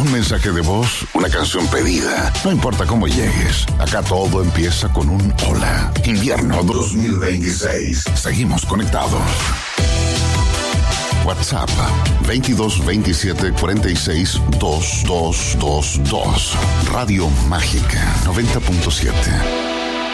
Un mensaje de voz, una canción pedida. No importa cómo llegues, acá todo empieza con un hola. Invierno 2026. Seguimos conectados. WhatsApp 22 27 46 2222. Radio Mágica 90.7.